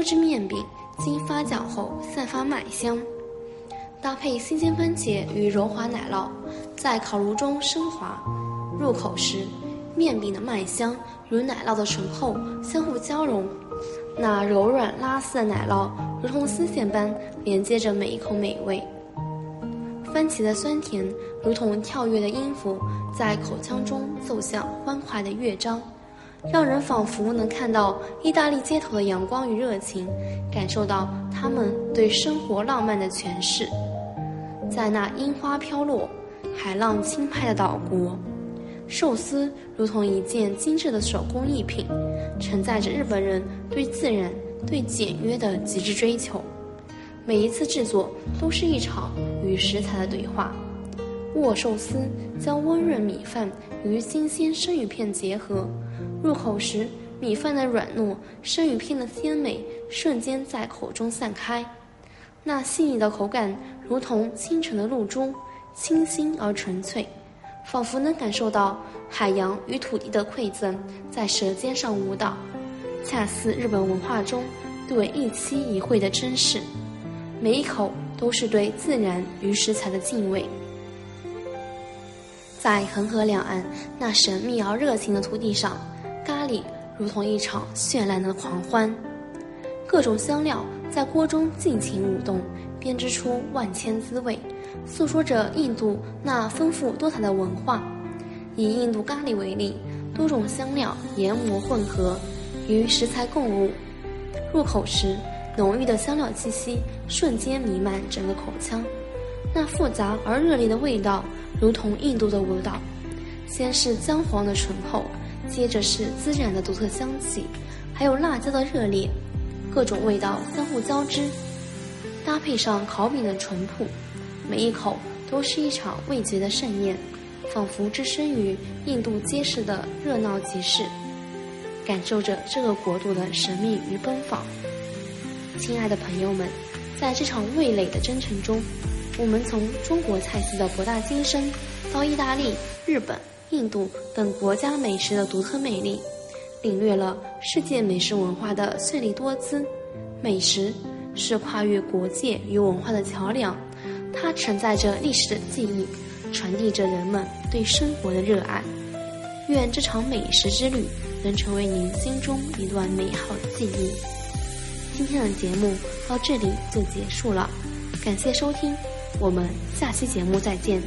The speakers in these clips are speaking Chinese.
制面饼经发酵后散发麦香，搭配新鲜番茄与柔滑奶酪，在烤炉中升华。入口时，面饼的麦香与奶酪的醇厚相互交融，那柔软拉丝的奶酪如同丝线般连接着每一口美味。番茄的酸甜如同跳跃的音符，在口腔中奏响欢快的乐章，让人仿佛能看到意大利街头的阳光与热情，感受到他们对生活浪漫的诠释。在那樱花飘落、海浪轻拍的岛国，寿司如同一件精致的手工艺品，承载着日本人对自然、对简约的极致追求。每一次制作都是一场与食材的对话。握寿司将温润米饭与新鲜生鱼片结合，入口时米饭的软糯，生鱼片的鲜美瞬间在口中散开。那细腻的口感如同清晨的露珠，清新而纯粹，仿佛能感受到海洋与土地的馈赠在舌尖上舞蹈，恰似日本文化中对一期一会的珍视。每一口都是对自然与食材的敬畏。在恒河两岸那神秘而热情的土地上，咖喱如同一场绚烂的狂欢，各种香料在锅中尽情舞动，编织出万千滋味，诉说着印度那丰富多彩的文化。以印度咖喱为例，多种香料研磨混合，与食材共舞，入口时浓郁的香料气息瞬间弥漫整个口腔，那复杂而热烈的味道如同印度的舞蹈。先是姜黄的醇厚，接着是孜然的独特香气，还有辣椒的热烈，各种味道相互交织，搭配上烤饼的淳朴，每一口都是一场味觉的盛宴，仿佛置身于印度街市的热闹集市，感受着这个国度的神秘与奔放。亲爱的朋友们，在这场味蕾的征程中，我们从中国菜系的博大精深，到意大利、日本、印度等国家美食的独特魅力，领略了世界美食文化的绚丽多姿。美食是跨越国界与文化的桥梁，它承载着历史的记忆，传递着人们对生活的热爱。愿这场美食之旅能成为您心中一段美好的记忆。今天的节目到这里就结束了，感谢收听，我们下期节目再见。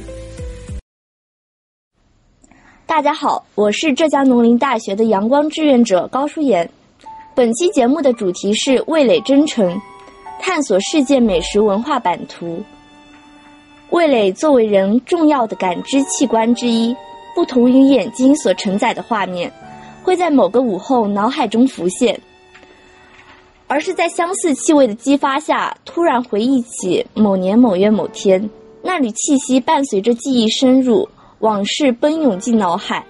大家好，我是浙江农林大学的阳光志愿者高淑妍。本期节目的主题是味蕾征程，探索世界美食文化版图。味蕾作为人重要的感知器官之一，不同于眼睛所承载的画面，会在某个午后脑海中浮现，而是在相似气味的激发下，突然回忆起某年某月某天，那缕气息伴随着记忆深入，往事奔涌进脑海。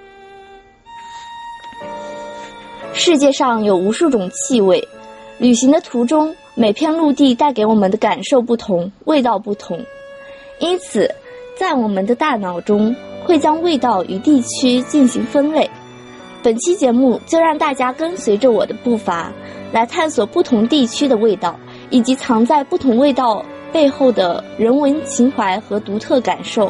世界上有无数种气味，旅行的途中，每片陆地带给我们的感受不同，味道不同，因此在我们的大脑中会将味道与地区进行分类。本期节目就让大家跟随着我的步伐，来探索不同地区的味道，以及藏在不同味道背后的人文情怀和独特感受。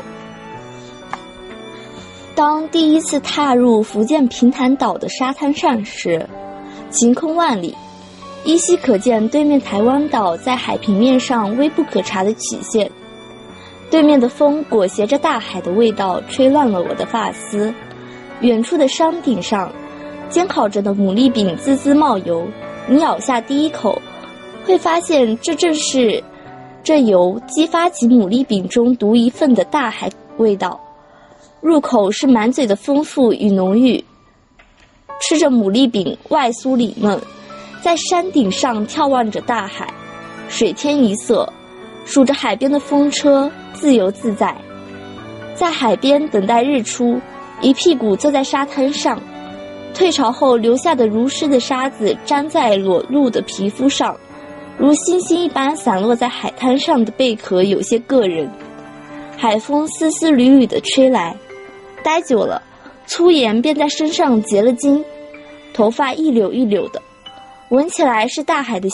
当第一次踏入福建平潭岛的沙滩上时，晴空万里，依稀可见对面台湾岛在海平面上微不可察的曲线。对面的风裹挟着大海的味道，吹乱了我的发丝。远处的山顶上，煎烤着的牡蛎饼滋滋冒油，你咬下第一口，会发现这正是这油激发起牡蛎饼中独一份的大海味道。入口是满嘴的丰富与浓郁，吃着牡蛎饼外酥里嫩，在山顶上眺望着大海，水天一色，数着海边的风车，自由自在。在海边等待日出，一屁股坐在沙滩上，退潮后留下的如湿的沙子粘在裸露的皮肤上，如星星一般散落在海滩上的贝壳有些硌人。海风丝丝缕缕地吹来，待久了，粗盐便在身上结了晶，头发一绺一绺的，闻起来是大海的